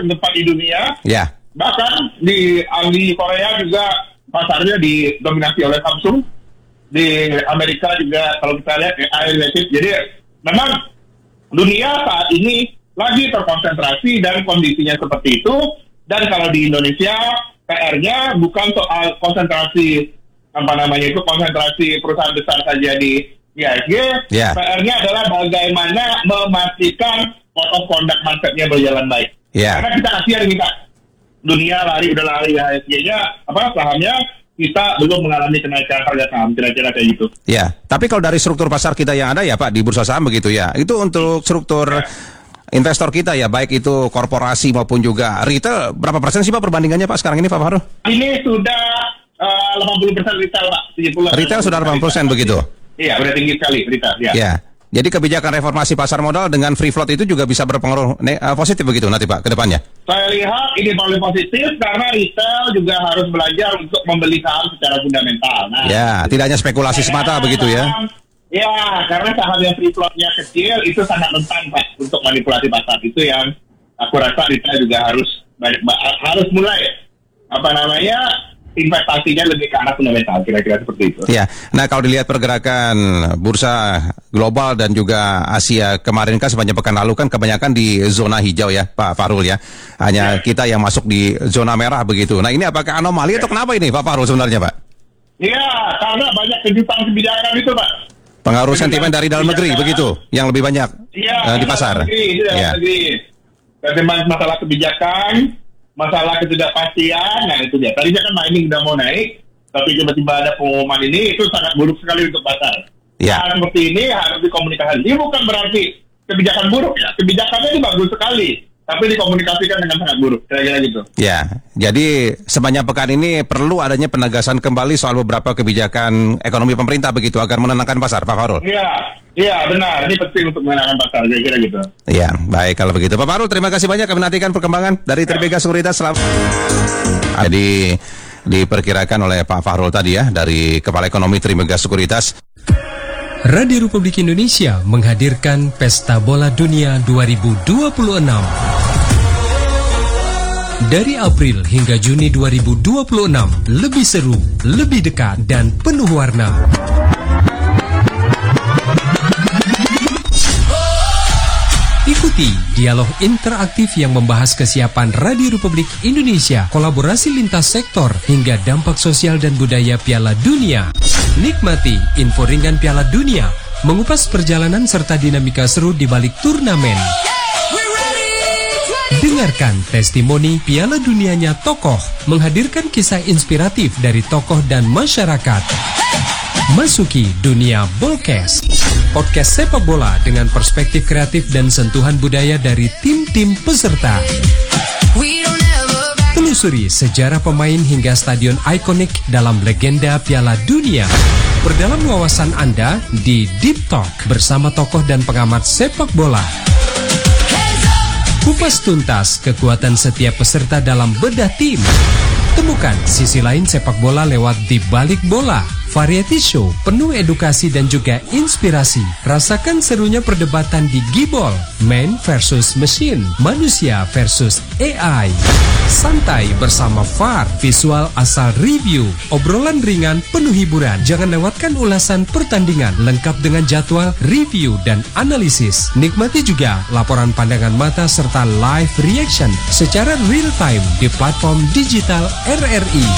terdepan di dunia. Ya. Bahkan di Korea juga pasarnya didominasi oleh Samsung. Di Amerika juga kalau kita lihat related. Jadi memang dunia saat ini lagi terkonsentrasi dan kondisinya seperti itu. Dan kalau di Indonesia PR-nya bukan soal konsentrasi konsentrasi perusahaan besar saja di IHSG. Yeah. PR-nya adalah bagaimana memastikan code of conduct marketnya berjalan baik. Yeah. Karena kita kasihan nih Kak, dunia udah lari IHSG-nya sahamnya, kita belum mengalami kenaikan harga saham, kira-kira kayak gitu. Ya, tapi kalau dari struktur pasar kita yang ada ya Pak di bursa saham begitu ya, itu untuk struktur investor kita ya, baik itu korporasi maupun juga retail, berapa persen sih Pak perbandingannya Pak sekarang ini Pak Fahrul? Ini sudah 80% retail Pak. 70%. Retail sudah 80% begitu? Iya, udah tinggi sekali retail. Ya. Jadi kebijakan reformasi pasar modal dengan free float itu juga bisa berpengaruh positif begitu nanti Pak ke depannya? Saya lihat ini paling positif karena retail juga harus belajar untuk membeli saham secara fundamental. Nah, ya, tidak hanya spekulasi semata begitu ya? Ya, karena saham yang free floatnya kecil itu sangat rentan Pak untuk manipulasi pasar. Itu yang aku rasa retail juga harus mulai investasinya lebih ke arah fundamental, kira-kira seperti itu. Ya, nah kalau dilihat pergerakan bursa global dan juga Asia kemarin kan sepanjang pekan lalu kan kebanyakan di zona hijau ya Pak Fahrul ya. Hanya kita yang masuk di zona merah begitu. Nah ini apakah anomali atau kenapa ini Pak Fahrul sebenarnya Pak? Iya, karena banyak kejutan kebijakan itu Pak. Pengaruh sentimen dari dalam negeri begitu, yang lebih banyak di pasar. Negeri. Masalah kebijakan, masalah ketidakpastian, nah itu dia. Tadinya kan mining udah mau naik, tapi tiba-tiba ada pengumuman ini, itu sangat buruk sekali untuk pasar. Ya. Nah, seperti ini harus dikomunikasikan. Ini bukan berarti kebijakan buruk ya, kebijakannya ini bagus sekali, tapi dikomunikasikan dengan sangat buruk, kira-kira gitu. Ya, jadi sepanjang pekan ini perlu adanya penegasan kembali soal beberapa kebijakan ekonomi pemerintah begitu agar menenangkan pasar, Pak Fahrul. Iya, benar. Ini penting untuk menenangkan pasar, kira-kira gitu. Iya, baik kalau begitu. Pak Fahrul, terima kasih banyak. Kami nantikan perkembangan dari Tribega Sekuritas. Jadi diperkirakan oleh Pak Fahrul tadi ya dari Kepala Ekonomi Tribega Sekuritas. Radio Republik Indonesia menghadirkan Pesta Bola Dunia 2026. Dari April hingga Juni 2026, lebih seru, lebih dekat, dan penuh warna. Ikuti dialog interaktif yang membahas kesiapan Radio Republik Indonesia, kolaborasi lintas sektor, hingga dampak sosial dan budaya Piala Dunia. Nikmati info ringan Piala Dunia, mengupas perjalanan serta dinamika seru di balik turnamen. Dengarkan testimoni Piala Dunianya tokoh, menghadirkan kisah inspiratif dari tokoh dan masyarakat. Masuki dunia Bolcast, podcast sepak bola dengan perspektif kreatif dan sentuhan budaya dari tim-tim peserta. Telusuri sejarah pemain hingga stadion ikonik dalam legenda Piala Dunia. Berdalam wawasan Anda di Deep Talk bersama tokoh dan pengamat sepak bola. Kupas tuntas kekuatan setiap peserta dalam bedah tim. Temukan sisi lain sepak bola lewat Di Balik Bola. Variety show penuh edukasi dan juga inspirasi. Rasakan serunya perdebatan di Gibol, man versus machine, manusia versus AI. Santai bersama VAR, visual asal review, obrolan ringan penuh hiburan. Jangan lewatkan ulasan pertandingan lengkap dengan jadwal, review dan analisis. Nikmati juga laporan pandangan mata serta live reaction secara real time di platform digital RRI.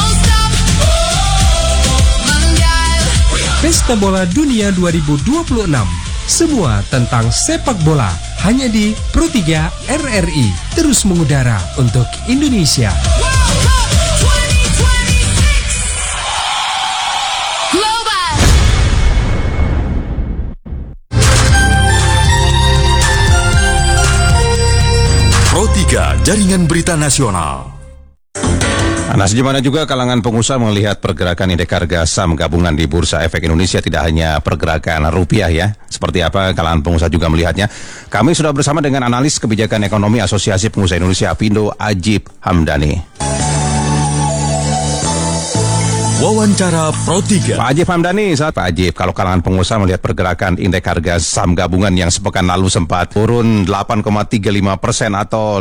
Pesta Bola Dunia 2026. Semua tentang sepak bola hanya di Pro3 RRI. Terus mengudara untuk Indonesia. Pro3 Jaringan Berita Nasional. Nah, sejumlah juga kalangan pengusaha melihat pergerakan indeks harga saham gabungan di Bursa Efek Indonesia tidak hanya pergerakan rupiah ya. Seperti apa kalangan pengusaha juga melihatnya. Kami sudah bersama dengan analis kebijakan ekonomi Asosiasi Pengusaha Indonesia Apindo, Ajib Hamdani. Wawancara Pro 3. Pak Ajif Hamdani, Pak Ajif, kalau kalangan pengusaha melihat pergerakan indeks harga saham gabungan yang sepekan lalu sempat turun 8,35% atau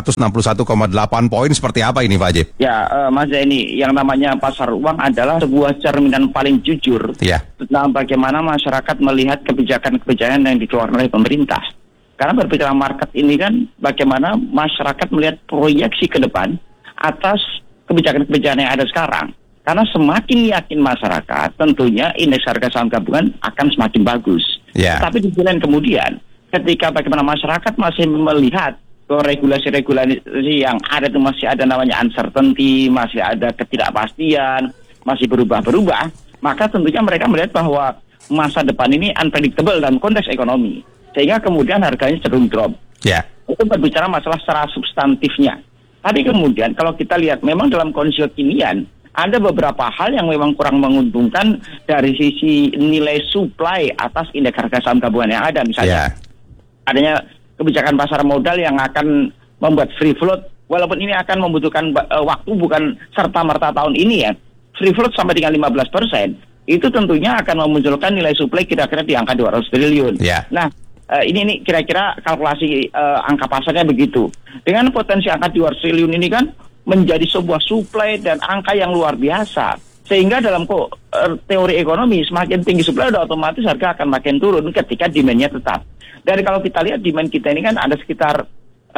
561,8 poin, seperti apa ini Pak Ajif? Ya, Mas Zaini, yang namanya pasar uang adalah sebuah cerminan paling jujur tentang bagaimana masyarakat melihat kebijakan-kebijakan yang dikeluarkan oleh pemerintah. Karena berbicara market ini kan bagaimana masyarakat melihat proyeksi ke depan atas kebijakan-kebijakan yang ada sekarang. Karena semakin yakin masyarakat, tentunya indeks harga saham gabungan akan semakin bagus. Tapi di sisi lain kemudian, ketika bagaimana masyarakat masih melihat bahwa regulasi-regulasi yang ada itu masih ada namanya uncertainty, masih ada ketidakpastian, masih berubah-berubah, maka tentunya mereka melihat bahwa masa depan ini unpredictable dalam konteks ekonomi. Sehingga kemudian harganya cenderung drop. Itu berbicara masalah secara substantifnya. Tapi kemudian kalau kita lihat memang dalam kondisi kekinian, ada beberapa hal yang memang kurang menguntungkan dari sisi nilai supply atas indeks harga saham gabungan yang ada. Misalnya adanya kebijakan pasar modal yang akan membuat free float, walaupun ini akan membutuhkan waktu bukan serta-merta tahun ini ya. Free float sampai dengan 15%, itu tentunya akan memunculkan nilai supply kira-kira di angka 200 triliun. Nah, ini kira-kira kalkulasi angka pasarnya begitu. Dengan potensi angka 200 triliun ini kan menjadi sebuah supply dan angka yang luar biasa. Sehingga dalam teori ekonomi, semakin tinggi supply udah otomatis harga akan makin turun ketika demand-nya tetap. Dan kalau kita lihat demand kita ini kan ada sekitar,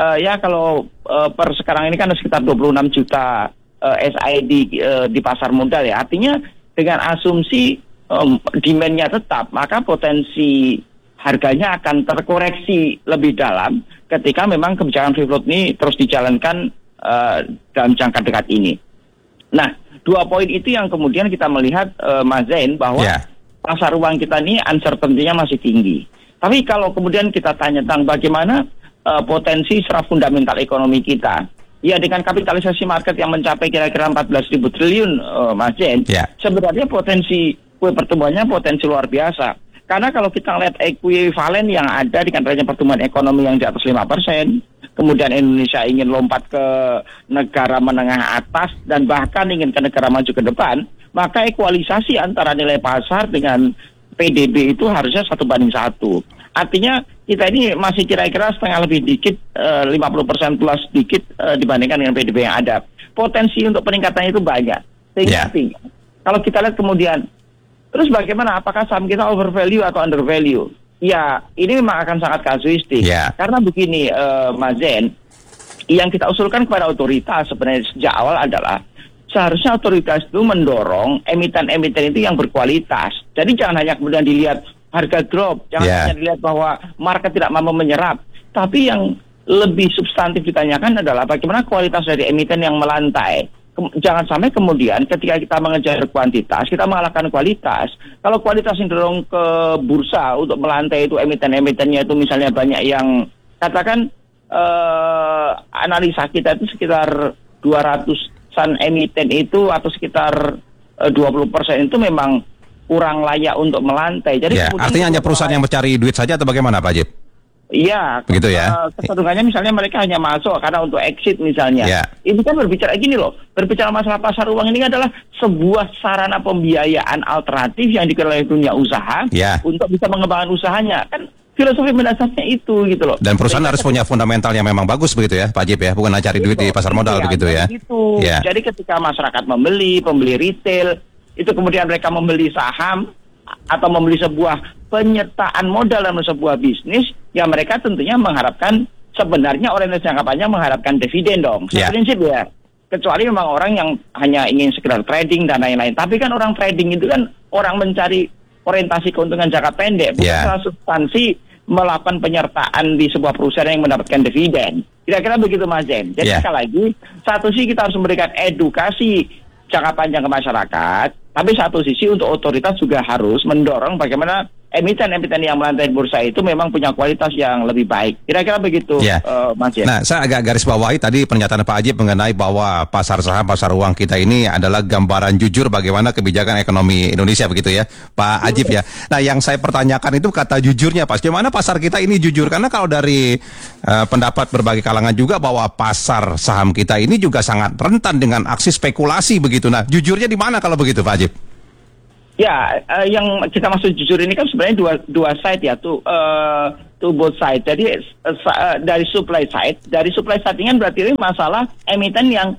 per sekarang ini kan ada sekitar 26 juta SID di pasar modal ya. Artinya dengan asumsi demand-nya tetap, maka potensi harganya akan terkoreksi lebih dalam ketika memang kebijakan free float ini terus dijalankan dalam jangka dekat ini. Nah, 2 poin itu yang kemudian kita melihat Mas Zain bahwa pasar uang kita ini uncertainty-nya masih tinggi. Tapi kalau kemudian kita tanya tentang bagaimana potensi secara fundamental ekonomi kita, ya dengan kapitalisasi market yang mencapai kira-kira 14.000 triliun Mas Zain, sebenarnya potensi pertumbuhannya potensi luar biasa. Karena kalau kita lihat ekuivalen yang ada dengan adanya pertumbuhan ekonomi yang di atas 5%, kemudian Indonesia ingin lompat ke negara menengah atas dan bahkan ingin ke negara maju ke depan, maka ekualisasi antara nilai pasar dengan PDB itu harusnya 1:1. Artinya kita ini masih kira-kira setengah lebih dikit, 50% plus dikit dibandingkan dengan PDB yang ada. Potensi untuk peningkatannya itu banyak. Sehingga kalau kita lihat kemudian, terus bagaimana? Apakah saham kita overvalue atau undervalue? Ya, ini memang akan sangat kasuistik. Karena begini, Mas Zain, yang kita usulkan kepada otoritas sebenarnya sejak awal adalah seharusnya otoritas itu mendorong emiten-emiten itu yang berkualitas. Jadi jangan hanya kemudian dilihat harga drop, jangan hanya dilihat bahwa market tidak mampu menyerap. Tapi yang lebih substantif ditanyakan adalah bagaimana kualitas dari emiten yang melantai. Jangan sampai kemudian ketika kita mengejar kuantitas, kita mengalahkan kualitas. Kalau kualitas yang dorong ke bursa untuk melantai itu emiten-emitennya itu misalnya banyak yang katakan analisa kita itu sekitar 200-an emiten itu atau sekitar 20% itu memang kurang layak untuk melantai. Jadi artinya hanya perusahaan yang mencari duit saja atau bagaimana Pak Ajif? Iya, begitu ya. Kecenderungannya misalnya mereka hanya masuk karena untuk exit misalnya. Ini kan berbicara gini loh, berbicara masalah pasar uang ini adalah sebuah sarana pembiayaan alternatif yang dikelola oleh dunia usaha untuk bisa mengembangkan usahanya. Kan filosofi mendasarnya itu gitu loh. Dan perusahaan harus punya fundamental yang memang bagus begitu ya, Pak Ajif ya, bukan cari duit di pasar modal begitu ya. Jadi ketika masyarakat pembeli retail, itu kemudian mereka membeli saham atau membeli sebuah penyertaan modal dalam sebuah bisnis, ya mereka tentunya mengharapkan, sebenarnya orientasi jangka panjang mengharapkan dividen dong. Prinsip ya. Kecuali memang orang yang hanya ingin sekedar trading dan lain-lain. Tapi kan orang trading itu kan orang mencari orientasi keuntungan jangka pendek, bukan substansi melakukan penyertaan di sebuah perusahaan yang mendapatkan dividen. Kira-kira begitu Mas Zain. Jadi sekali lagi, satu sisi kita harus memberikan edukasi jangka panjang ke masyarakat, tapi satu sisi untuk otoritas juga harus mendorong bagaimana emiten-emiten yang melantai bursa itu memang punya kualitas yang lebih baik. Kira-kira begitu, Mas Jen. Nah, saya agak garis bawahi tadi pernyataan Pak Ajib mengenai bahwa pasar saham, pasar uang kita ini adalah gambaran jujur bagaimana kebijakan ekonomi Indonesia begitu ya, Pak Ajib ya. Nah, yang saya pertanyakan itu kata jujurnya, Pak. Gimana pasar kita ini jujur? Karena kalau dari pendapat berbagai kalangan juga bahwa pasar saham kita ini juga sangat rentan dengan aksi spekulasi begitu. Nah, jujurnya di mana kalau begitu, Pak Ajib? Ya, yang kita maksud jujur ini kan sebenarnya dua side ya, to both side. Jadi dari supply side ini kan berarti ini masalah emiten yang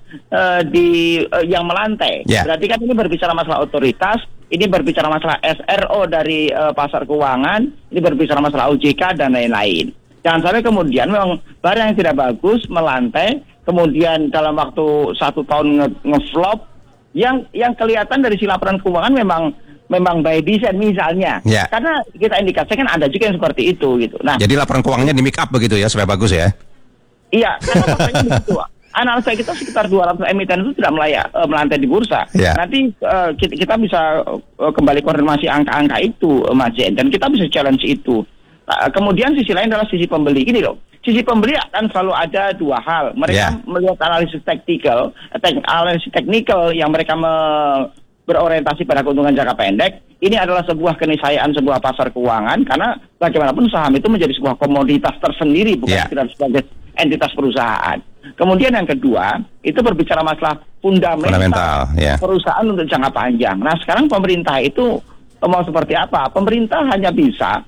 yang melantai. Yeah. Berarti kan ini berbicara masalah otoritas, ini berbicara masalah SRO dari pasar keuangan, ini berbicara masalah OJK dan lain-lain. Jangan sampai kemudian memang barang yang tidak bagus melantai, kemudian dalam waktu 1 tahun ngeflop, yang kelihatan dari si laporan keuangan memang by design misalnya, karena kita indikasikan ada juga yang seperti itu gitu. Nah, jadi laporan keuangannya di make up begitu ya supaya bagus ya? Iya, karena makanya begitu. Analisa kita sekitar 200 emiten itu tidak melantai di bursa. Nanti kita bisa kembali konfirmasi angka-angka itu, Mas Jen, dan kita bisa challenge itu. Kemudian sisi lain adalah sisi pembeli. Gini loh, sisi pembeli akan selalu ada dua hal. Mereka melihat analisis teknikal yang mereka berorientasi pada keuntungan jangka pendek. Ini adalah sebuah keniscayaan sebuah pasar keuangan, karena bagaimanapun saham itu menjadi sebuah komoditas tersendiri, bukan sekedar sebagai entitas perusahaan. Kemudian yang kedua, itu berbicara masalah fundamental perusahaan untuk jangka panjang. Nah, sekarang pemerintah itu mau seperti apa? Pemerintah hanya bisa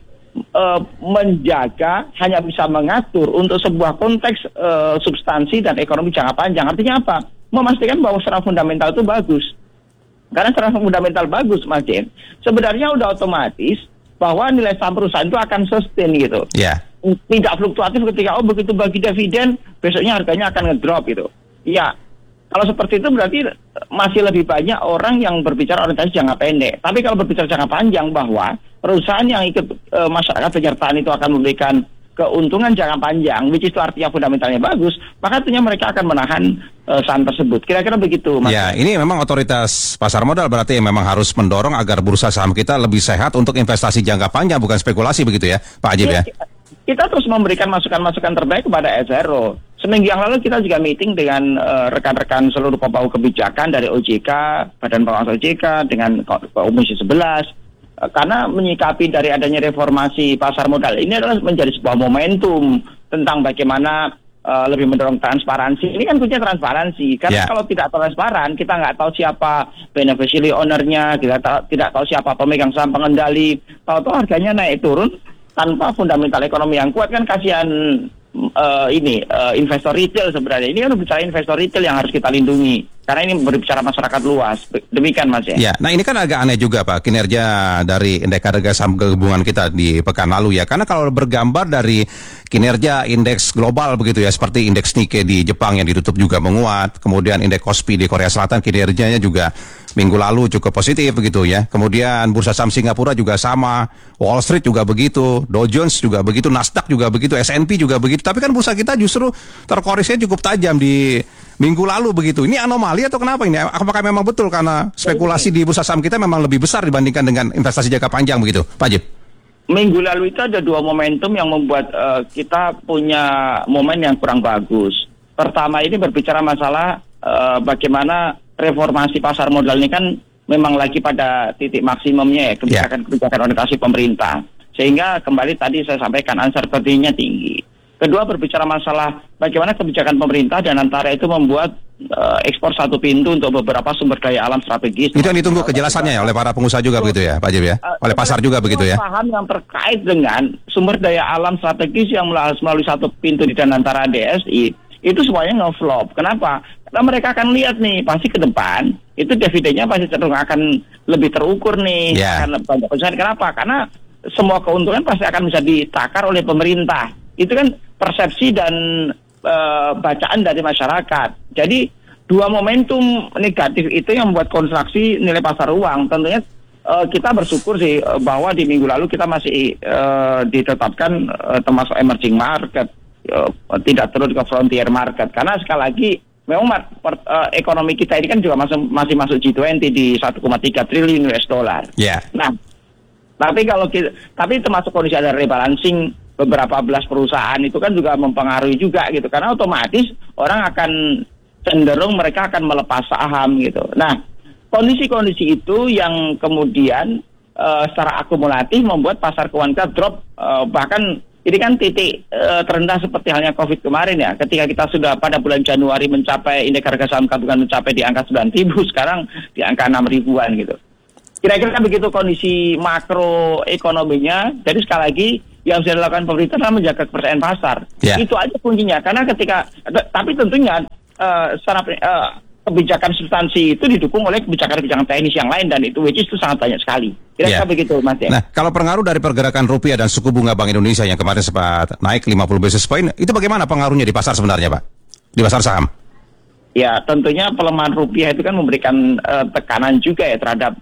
menjaga, hanya bisa mengatur untuk sebuah konteks substansi dan ekonomi jangka panjang. Artinya apa? Memastikan bahwa secara fundamental itu bagus. Karena secara fundamental bagus, Mas Jen, sebenarnya udah otomatis bahwa nilai saham perusahaan itu akan sustain gitu. Tidak fluktuatif ketika begitu bagi dividen, besoknya harganya akan ngedrop gitu. Iya. Kalau seperti itu berarti masih lebih banyak orang yang berbicara orientasi jangka pendek. Tapi kalau berbicara jangka panjang bahwa perusahaan yang ikut masyarakat penyertaan itu akan memberikan keuntungan jangka panjang, which is itu artinya fundamentalnya bagus, maka tentunya mereka akan menahan saham tersebut. Kira-kira begitu, Mas. Ya, ini memang otoritas pasar modal berarti memang harus mendorong agar bursa saham kita lebih sehat untuk investasi jangka panjang, bukan spekulasi begitu ya, Pak Ajib ya? Kita terus memberikan masukan-masukan terbaik kepada SRO. Seminggu yang lalu kita juga meeting dengan rekan-rekan seluruh pemangku kebijakan dari OJK, Badan Pengawas OJK, dengan Komisi 11. Karena menyikapi dari adanya reformasi pasar modal ini adalah menjadi sebuah momentum tentang bagaimana lebih mendorong transparansi. Ini kan kuncinya transparansi. Karena kalau tidak transparan, kita nggak tahu siapa beneficiary owner-nya, kita tidak tahu siapa pemegang saham pengendali. Tahu-tahu harganya naik turun tanpa fundamental ekonomi yang kuat, kan kasihan investor retail sebenarnya. Ini kan berbicara investor retail yang harus kita lindungi. Karena ini berbicara masyarakat luas. Demikian, Mas ya. Ya, nah ini kan agak aneh juga, Pak, kinerja dari indeks harga saham gabungan kita di pekan lalu ya. Karena kalau bergambar dari kinerja indeks global begitu ya, seperti indeks Nikkei di Jepang yang ditutup juga menguat, kemudian indeks Kospi di Korea Selatan kinerjanya juga minggu lalu cukup positif begitu ya. Kemudian bursa saham Singapura juga sama, Wall Street juga begitu, Dow Jones juga begitu, Nasdaq juga begitu, S&P juga begitu. Tapi kan bursa kita justru terkoreksinya cukup tajam di minggu lalu begitu. Ini anomali atau kenapa ini? Apakah memang betul karena spekulasi di bursa saham kita memang lebih besar dibandingkan dengan investasi jangka panjang begitu, Pak Ajib? Minggu lalu itu ada dua momentum yang membuat kita punya momen yang kurang bagus. Pertama ini berbicara masalah bagaimana reformasi pasar modal ini kan memang lagi pada titik maksimumnya ya, kebijakan orientasi pemerintah. Sehingga kembali tadi saya sampaikan uncertainty-nya tinggi. Kedua berbicara masalah bagaimana kebijakan pemerintah dan antara itu membuat ekspor satu pintu untuk beberapa sumber daya alam strategis. Itu yang ditunggu kejelasannya ya oleh para pengusaha juga begitu ya, Pak Ajib ya? Oleh pasar juga begitu ya? Paham yang terkait dengan sumber daya alam strategis yang melalui satu pintu di antara DSI, itu semuanya nge-flop. Kenapa? Karena mereka akan lihat nih, pasti ke depan, itu dividennya pasti cenderung akan lebih terukur nih. Karena banyak perusahaan. Kenapa? Karena semua keuntungan pasti akan bisa ditakar oleh pemerintah. Itu kan persepsi dan bacaan dari masyarakat. Jadi dua momentum negatif itu yang membuat konstruksi nilai pasar uang. Tentunya kita bersyukur sih bahwa di minggu lalu kita masih ditetapkan termasuk emerging market, tidak turun ke frontier market. Karena sekali lagi memang ekonomi kita ini kan juga masih masuk G20 di 1,3 triliun US dollar. Nah, Tapi termasuk kondisi ada rebalancing beberapa belas perusahaan itu kan juga mempengaruhi juga gitu, karena otomatis orang akan cenderung mereka akan melepas saham gitu. Nah, kondisi-kondisi itu yang kemudian secara akumulatif membuat pasar keuangan kita drop, bahkan ini kan titik terendah seperti halnya COVID kemarin ya, ketika kita sudah pada bulan Januari mencapai indeks harga saham gabungan mencapai di angka 9.000, sekarang di angka 6.000-an gitu. Kira-kira begitu kondisi makroekonominya. Jadi sekali lagi yang harus dilakukan pemerintah adalah menjaga kepercayaan pasar. Itu aja kuncinya. Karena tapi tentunya secara kebijakan substansi itu didukung oleh kebijakan-kebijakan teknis yang lain, dan itu sangat banyak sekali. Kira-kira begitu, Mas ya. Nah, kalau pengaruh dari pergerakan rupiah dan suku bunga Bank Indonesia yang kemarin sempat naik 50 basis point, itu bagaimana pengaruhnya di pasar sebenarnya, Pak? Di pasar saham? Ya, tentunya pelemahan rupiah itu kan memberikan tekanan juga ya terhadap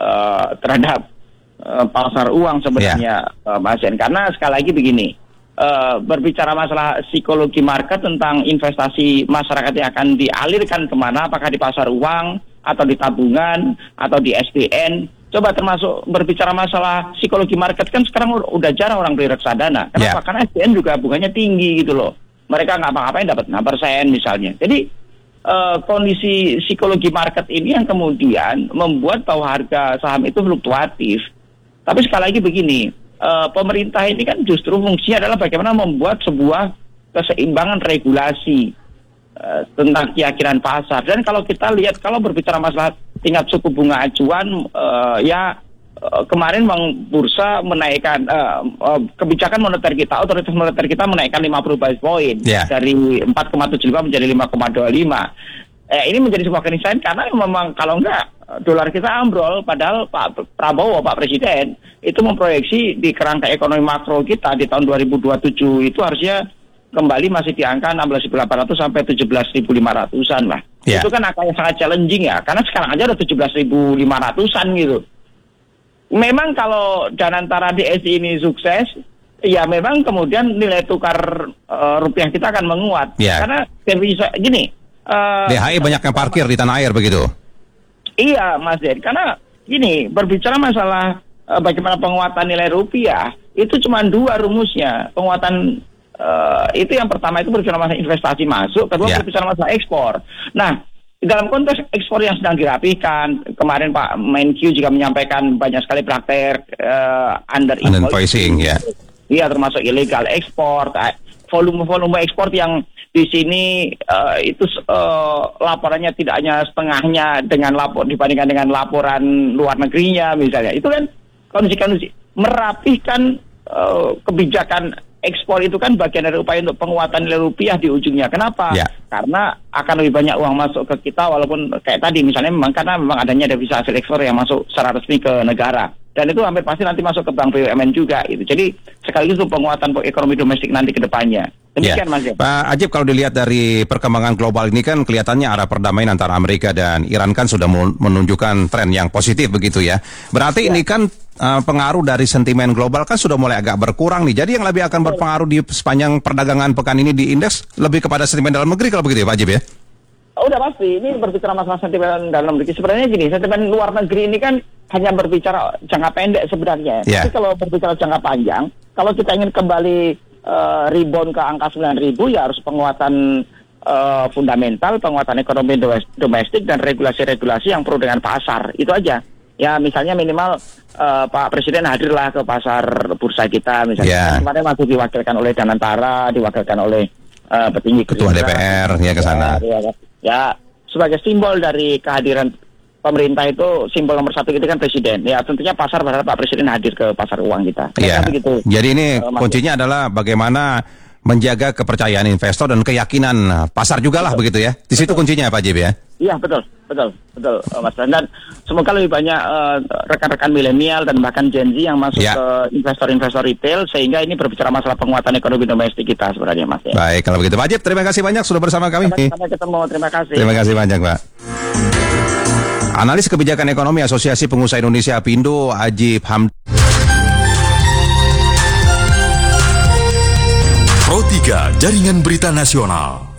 pasar uang sebenarnya, Mas Yen. Karena sekali lagi begini, berbicara masalah psikologi market tentang investasi masyarakat yang akan dialirkan kemana, apakah di pasar uang atau di tabungan atau di SBN. Coba termasuk berbicara masalah psikologi market, kan sekarang udah jarang orang beli reksadana. Kenapa? Karena SBN juga bunganya tinggi gitu loh. Mereka nggak apa-apain dapat 6% misalnya. Jadi kondisi psikologi market ini yang kemudian membuat bahwa harga saham itu fluktuatif. Tapi sekali lagi begini, pemerintah ini kan justru fungsinya adalah bagaimana membuat sebuah keseimbangan regulasi tentang keyakinan pasar. Dan kalau kita lihat, kalau berbicara masalah tingkat suku bunga acuan, kemarin Bank Bursa menaikkan kebijakan moneter kita, otoritas moneter kita menaikkan 50 basis point dari 4,75 menjadi 5,25. Ini menjadi sebuah keniscayaan, karena memang kalau enggak dolar kita ambrol, padahal Pak Prabowo, Pak Presiden itu memproyeksi di kerangka ekonomi makro kita di tahun 2027 itu harusnya kembali masih di angka 16.800 sampai 17.500-an lah. Itu kan angka yang sangat challenging ya, karena sekarang aja udah 17.500-an gitu. Memang kalau Danantara DSI ini sukses, ya memang kemudian nilai tukar rupiah kita akan menguat. Karena bisa gini, DHI banyak yang parkir di tanah air begitu. Iya, Mas Yen. Karena gini, berbicara masalah bagaimana penguatan nilai rupiah, itu cuma dua rumusnya. Penguatan itu yang pertama itu berbicara masalah investasi masuk, kedua berbicara masalah ekspor. Nah, dalam konteks ekspor yang sedang dirapikan, kemarin Pak Menkyu juga menyampaikan banyak sekali praktek under invoicing. Iya, termasuk ilegal ekspor, volume ekspor yang di sini itu laporannya tidak hanya setengahnya dibandingkan dengan laporan luar negerinya misalnya. Itu kan kondisi merapihkan kebijakan ekspor itu kan bagian dari upaya untuk penguatan nilai rupiah di ujungnya. Kenapa? Karena akan lebih banyak uang masuk ke kita, walaupun kayak tadi misalnya karena memang adanya devisa hasil ekspor yang masuk secara resmi ke negara. Dan itu hampir pasti nanti masuk ke bank BUMN juga gitu. Jadi sekaligus untuk penguatan ekonomi domestik nanti ke depannya. Demikian Mas Yen. Pak Ajib, kalau dilihat dari perkembangan global ini kan kelihatannya arah perdamaian antara Amerika dan Iran kan sudah menunjukkan tren yang positif begitu ya. Berarti ini kan pengaruh dari sentimen global kan sudah mulai agak berkurang nih. Jadi yang lebih akan berpengaruh di sepanjang perdagangan pekan ini di indeks lebih kepada sentimen dalam negeri kalau begitu ya Pak Ajib ya? Udah pasti, ini berbicara masalah sentimen dalam negeri. Sebenarnya gini, sentimen luar negeri ini kan hanya berbicara jangka pendek sebenarnya. Tapi kalau berbicara jangka panjang, kalau kita ingin kembali rebound ke angka 9.000, ya harus penguatan fundamental, penguatan ekonomi domestik, dan regulasi-regulasi yang pro dengan pasar. Itu aja. Ya misalnya minimal Pak Presiden hadirlah ke pasar bursa kita misalnya. Kemarin masih diwakilkan oleh Danantara, diwakilkan oleh petinggi Ketua DPR ya ke sana. Ya sebagai simbol dari kehadiran pemerintah itu, simbol nomor satu itu kan Presiden. Ya tentunya pasar berharap Pak Presiden hadir ke pasar uang kita. Begitu. Jadi ini kuncinya adalah bagaimana menjaga kepercayaan investor dan keyakinan pasar juga lah begitu ya. Di situ kuncinya Pak Jib ya. Iya betul Mas. Dan semoga lebih banyak rekan-rekan milenial dan bahkan Gen Z yang masuk ke investor-investor retail, sehingga ini berbicara masalah penguatan ekonomi domestik kita sebenarnya Mas ya. Baik, kalau begitu Pak Jib, terima kasih banyak sudah bersama kami. Sampai ketemu, terima kasih. Terima kasih banyak Pak. Analis kebijakan ekonomi Asosiasi Pengusaha Indonesia Apindo, Ajib Hamdan. Pro 3 Jaringan Berita Nasional.